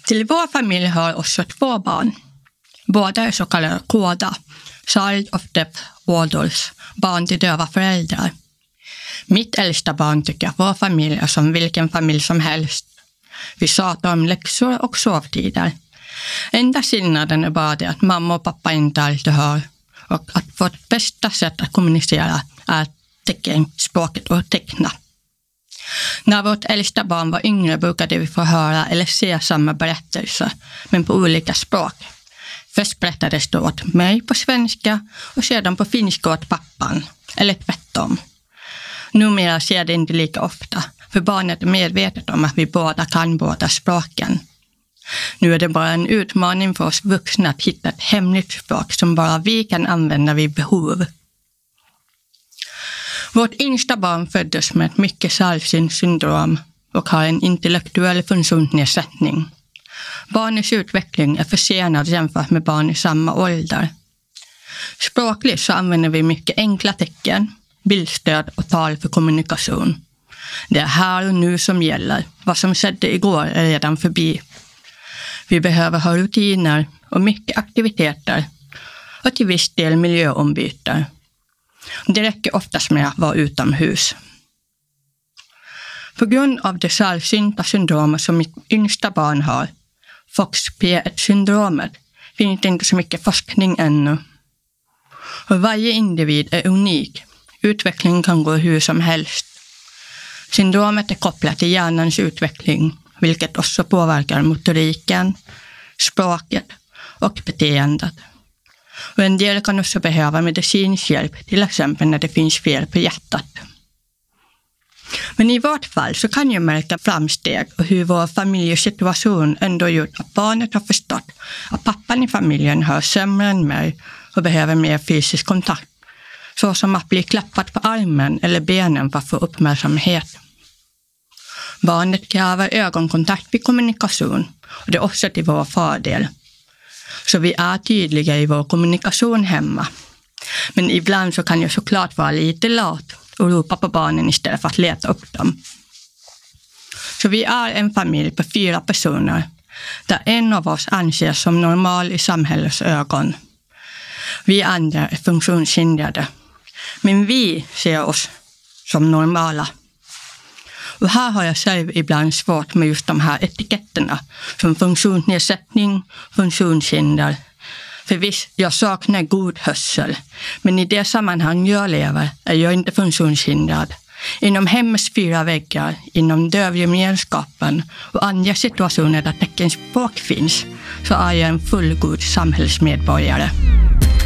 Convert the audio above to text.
Till vår familj hör också 2 barn. Båda är så kallade KODA, Child of Deaf Adults, barn till döva föräldrar. Mitt äldsta barn tycker att vår familj är som vilken familj som helst. Vi tjatar om läxor och sovtider. Enda skillnaden är bara det att mamma och pappa inte alltid hör, och att vårt bästa sätt att kommunicera är teckenspråket och teckna. När vårt äldsta barn var yngre brukade vi få höra eller se samma berättelser, men på olika språk. Först berättades det åt mig på svenska och sedan på finska åt pappan, eller tvärtom. Numera ser det inte lika ofta, för barnet är medvetet om att vi båda kan båda språken. Nu är det bara en utmaning för oss vuxna att hitta ett hemligt språk som bara vi kan använda vid behov. Vårt yngsta barn föddes med ett mycket sällsynt syndrom och har en intellektuell funktionsnedsättning. Barnets utveckling är försenad jämfört med barn i samma ålder. Språkligt så använder vi mycket enkla tecken, bildstöd och tal för kommunikation. Det är här och nu som gäller. Vad som skedde igår är redan förbi. Vi behöver ha rutiner och mycket aktiviteter och till viss del miljöombyten. Det räcker oftast med att vara utomhus. På grund av det sällsynta syndromet som mitt yngsta barn har, FOXP1-syndromet, finns det inte så mycket forskning ännu. Och varje individ är unik. Utvecklingen kan gå hur som helst. Syndromet är kopplat till hjärnans utveckling, vilket också påverkar motoriken, språket och beteendet. Och en del kan också behöva medicinsk hjälp, till exempel när det finns fel på hjärtat. Men i vart fall så kan jag märka framsteg och hur vår familjesituation ändå gjort att barnet har förstått att pappan i familjen hör sämre än mig och behöver mer fysisk kontakt. Så som att bli klappad på armen eller benen för att få uppmärksamhet. Barnet kräver ögonkontakt vid kommunikation och det är också till vår fördel. Så vi är tydliga i vår kommunikation hemma. Men ibland så kan jag såklart vara lite lat och ropa på barnen istället för att leta upp dem. Så vi är en familj på 4 personer, där en av oss anses som normal i samhällets ögon. Vi andra är funktionshindrade, men vi ser oss som normala. Och här har jag själv ibland svårt med just de här etiketterna som funktionsnedsättning, funktionshinder. För visst, jag saknar god hörsel, men i det sammanhang jag lever är jag inte funktionshindrad. Inom hemmets 4 väggar, inom dövgemenskapen och andra situationer där teckenspråk finns, så är jag en fullgod samhällsmedborgare.